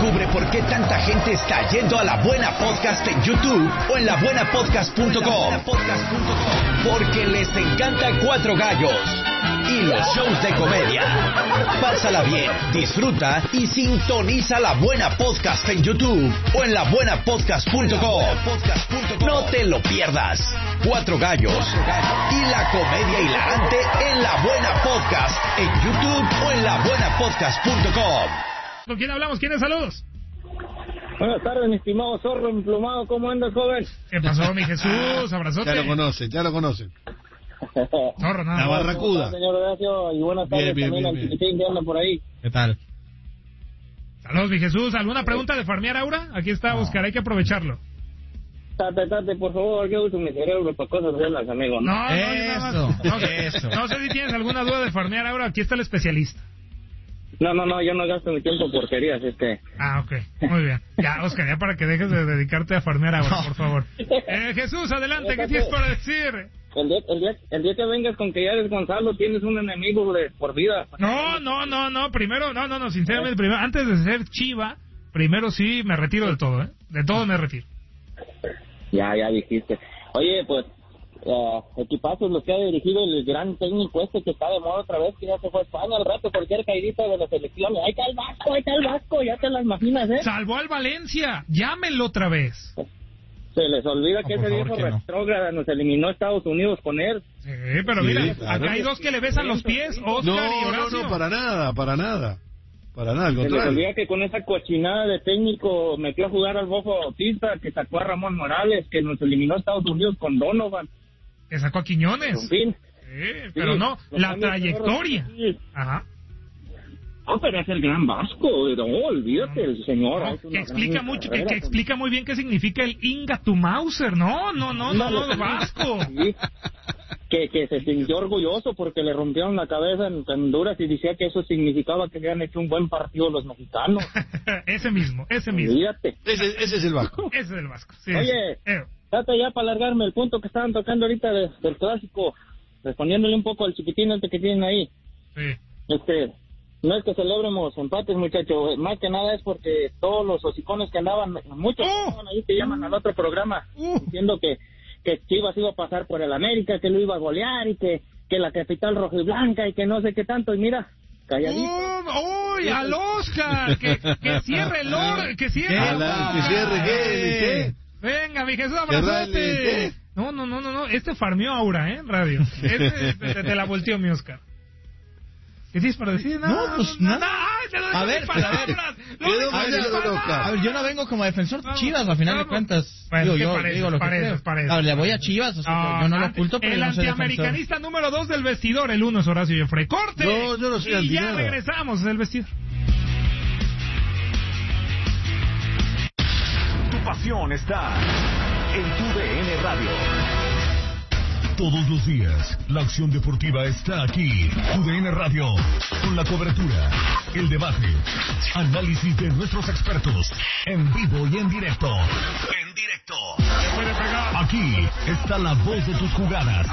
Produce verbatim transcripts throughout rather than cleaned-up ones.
Descubre por qué tanta gente está yendo a La Buena Podcast en YouTube o en la buena podcast punto com. Porque les encanta Cuatro Gallos y los shows de comedia. Pásala bien, disfruta y sintoniza La Buena Podcast en YouTube o en la buena podcast punto com. No te lo pierdas. Cuatro Gallos y la comedia hilarante en La Buena Podcast en YouTube o en la buena podcast punto com. ¿Con quién hablamos? ¿Quiénes saludos? Buenas tardes, mi estimado zorro emplumado. ¿Cómo andas, joven? ¿Qué pasó, mi Jesús? Abrazote. Ya lo conocen, ya lo conocen. Zorro, nada. La barracuda. Señor Horacio, y buenas tardes Bien, bien, también bien, al chiquitín que anda por ahí. ¿Qué tal? Saludos, mi Jesús. ¿Alguna pregunta de farmear Aura? Aquí está, Oscar, hay que aprovecharlo. Tate, tate, por favor, que uso mi cerebro para cosas buenas, amigo. No, no, yo nada más- Eso, no, eso. No sé si tienes alguna duda de farmear Aura. Aquí está el especialista. No, no, no, yo no gasto mi tiempo en porquerías, este... Ah, ok. Muy bien. Ya, Oscar, ya para que dejes de dedicarte a farmear Aura, por favor. Eh, Jesús, adelante. ¿Qué tienes para decir? El día, el, día, el día que vengas con que ya eres Gonzalo, tienes un enemigo de por vida. No, no, no, no. Primero, no, no, no. Sinceramente, primero, antes de ser Chiva, primero sí me retiro del todo, ¿eh? De todo me retiro. Ya, ya dijiste. Oye, pues, uh, equipazos los que ha dirigido el gran técnico este que está de moda otra vez, que ya se fue a España al rato, cualquier caidita de la selección. Ahí está el Vasco, ahí está el Vasco, ya te la imaginas, ¿eh? Salvó al Valencia. Llámenlo otra vez. Se les olvida No, que por ese favor, viejo que no. retrógrada nos eliminó Estados Unidos con él. Sí, pero Sí, mira, claro. acá hay dos que le besan los pies, Oscar y No, no, Horacio. no, para nada, para nada. Para nada, al Se les contrario. olvida que con esa cochinada de técnico metió a jugar al Bofo Bautista, que sacó a Ramón Morales, que nos eliminó Estados Unidos con Donovan. Que sacó a Quiñones. En fin. Sí, pero Sí, no, los la cambios trayectoria. sí. Ajá. No, pero es el gran Vasco, no, olvídate, el señor. No, hace una que explica gran mucho, que, carrera que con- explica muy bien qué significa el Inga tu Mauser. No, no, no, no, no, Vasco. Sí. Que, que se sintió orgulloso porque le rompieron la cabeza en Honduras y decía que eso significaba que habían hecho un buen partido los mexicanos. Ese mismo, ese mismo. Olvídate. Ese, ese es el Vasco. Ese es el Vasco. Sí, Oye, sí. Eh, trata ya para alargarme el punto que estaban tocando ahorita de- del clásico, respondiéndole un poco al chiquitín este que tienen ahí. sí. Este, no es que celebremos empates, muchachos, más que nada es porque todos los hocicones que andaban, muchos ¡Oh! que andaban ahí que llaman al otro programa, ¡Uh! diciendo que, que Chivas iba a pasar por el América, que lo iba a golear y que, que la capital rojiblanca y que no sé qué tanto, y mira, calladito. ¡Oh, uy, al Oscar! Que, que cierre el or, que cierre ¿Qué? el La- Oscar. que cierre, ¿qué? ¿Qué? Venga, mi Jesús, Cerrale, abrazote. ¿qué? No, no, no, no, no, este farmeó Aura, ¿eh? En radio. Este te, te- te la volteó mi Oscar. ¿Qué tienes para decir? No, pues nada. Ay, te lo dejo A ver, sin pues, a ver. palabras. No ¿Qué dejo no sin me digas, palabras. Oscar? A ver, yo no vengo como defensor de Vamos, Chivas, al final vamos. de cuentas. Bueno, digo, ¿qué yo pareces? digo lo que Pareces, creo. pareces. A ver, le voy a Chivas, o sea, No, yo no lo anti- oculto, pero el yo no soy defensor. antiamericanista número dos del vestidor, el uno es Horacio Joffre. ¡Corte! No, yo no soy Y anti ya nada. regresamos del vestidor. Tu pasión está en tu D N Radio. Todos los días, la acción deportiva está aquí. U D N Radio, con la cobertura, el debate, análisis de nuestros expertos, en vivo y en directo. En directo. Aquí está la voz de tus jugadas.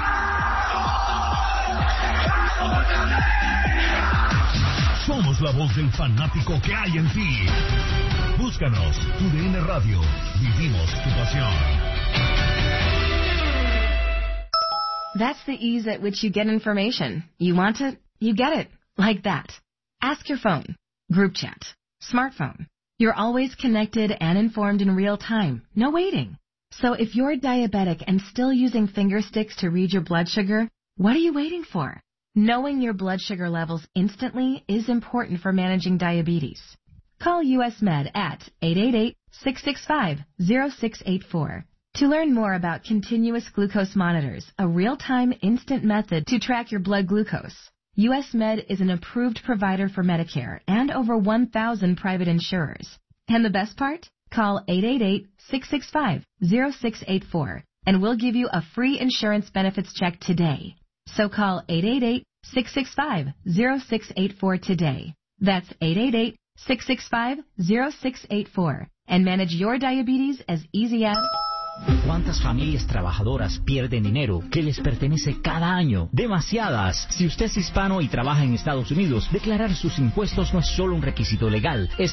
Somos la voz del fanático que hay en ti. Búscanos, U D N Radio. Vivimos tu pasión. That's the ease at which you get information. You want it, you get it. Like that. Ask your phone. Group chat. Smartphone. You're always connected and informed in real time. No waiting. So if you're diabetic and still using finger sticks to read your blood sugar, what are you waiting for? Knowing your blood sugar levels instantly is important for managing diabetes. Call U S Med at eight eight eight, six six five, zero six eight four. To learn more about continuous glucose monitors, a real-time instant method to track your blood glucose, U S Med is an approved provider for Medicare and over one thousand private insurers. And the best part? Call eight eight eight, six six five, zero six eight four and we'll give you a free insurance benefits check today. So call eight eight eight, six six five, zero six eight four today. That's eight eight eight, six six five, zero six eight four and manage your diabetes as easy as... ¿Cuántas familias trabajadoras pierden dinero que les pertenece cada año? Demasiadas. Si usted es hispano y trabaja en Estados Unidos, declarar sus impuestos no es solo un requisito legal, es